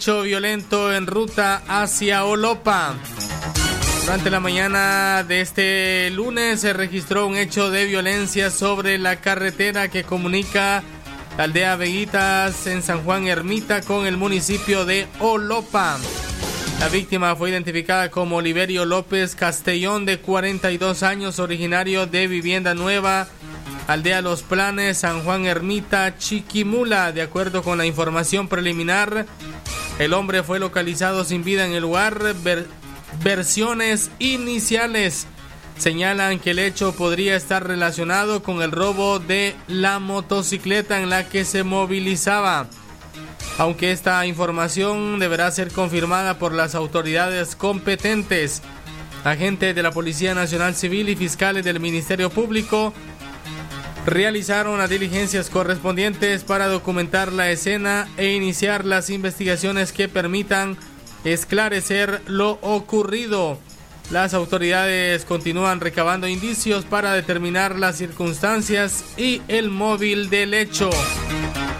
Hecho violento en ruta hacia Olopa. Durante la mañana de este lunes se registró un hecho de violencia sobre la carretera que comunica la aldea Veguitas en San Juan Ermita con el municipio de Olopa. La víctima fue identificada como Oliverio López Castellón, de 42 años, originario de Vivienda Nueva, aldea Los Planes, San Juan Ermita, Chiquimula. De acuerdo con la información preliminar, el hombre fue localizado sin vida en el lugar. Versiones iniciales señalan que el hecho podría estar relacionado con el robo de la motocicleta en la que se movilizaba, aunque esta información deberá ser confirmada por las autoridades competentes. Agentes de la Policía Nacional Civil y fiscales del Ministerio Público realizaron las diligencias correspondientes para documentar la escena e iniciar las investigaciones que permitan esclarecer lo ocurrido. Las autoridades continúan recabando indicios para determinar las circunstancias y el móvil del hecho.